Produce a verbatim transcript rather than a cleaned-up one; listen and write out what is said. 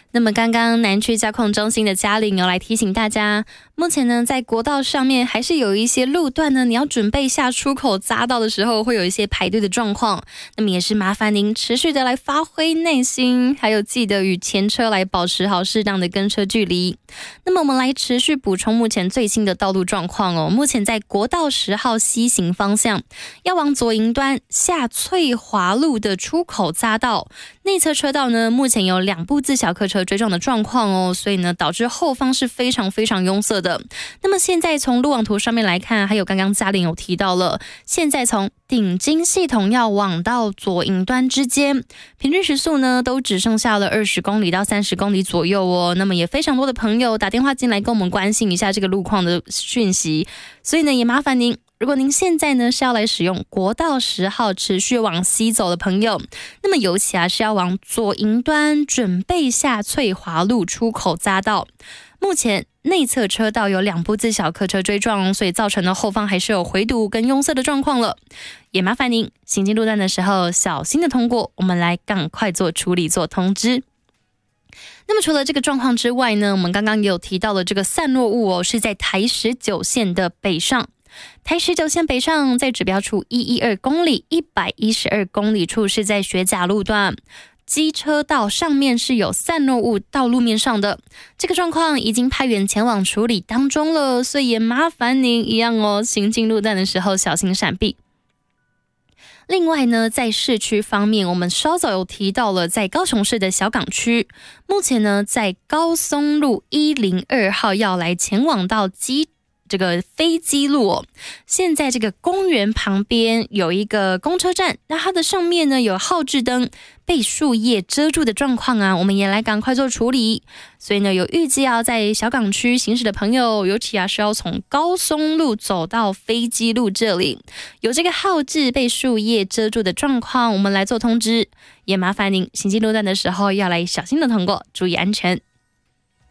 那么刚刚南区交控中心的嘉玲有来提醒大家，目前呢在国道上面还是有一些路段呢，你要准备下出口匝道的时候会有一些排队的状况，那么也是麻烦您持续的来发挥耐心，还有记得与前车来保持好适当的跟车距离。那么我们来持续补充目前最新的道路状况哦。目前在国道十号西行方向要往左营端下翠华路的出口匝道内侧车道呢，目前有两部自小客车追撞的状况哦，所以呢导致后方是非常非常拥塞的。那么现在从路网图上面来看，还有刚刚嘉玲有提到了，现在从顶金系统要往到左营端之间，平均时速呢都只剩下了二十公里到三十公里左右哦。那么也非常多的朋友打电话进来跟我们关心一下这个路况的讯息，所以呢也麻烦您，如果您现在呢是要来使用国道十号持续往西走的朋友，那么尤其啊是要往左营端准备下翠华路出口匝道，目前内侧车道有两部自小客车追撞，所以造成的后方还是有回堵跟拥塞的状况了，也麻烦您行进路段的时候小心的通过，我们来赶快做处理做通知。那么除了这个状况之外呢，我们刚刚也有提到了这个散落物哦，是在台十九线的北上，台十九线北上在指标处一百一十二公里一百一十二公里处是在学甲路段，机车道上面是有散落物到路面上的，这个状况已经派员前往处理当中了，所以也麻烦您一样哦，行进路段的时候小心闪避。另外呢，在市区方面，我们稍早有提到了，在高雄市的小港区，目前呢，在高松路一零二号要来前往到基这个飞机路哦，现在这个公园旁边有一个公车站，那它的上面呢有号志灯被树叶遮住的状况啊，我们也来赶快做处理。所以呢，有预计要在小港区行驶的朋友，尤其啊是要从高松路走到飞机路这里，有这个号志被树叶遮住的状况，我们来做通知，也麻烦您行进路段的时候要来小心的通过，注意安全。